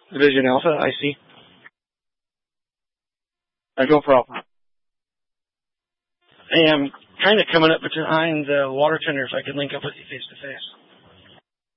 Division Alpha, I see. I go for Alpha. Hey, I'm kind of coming up behind the water tender if I could link up with you face to face.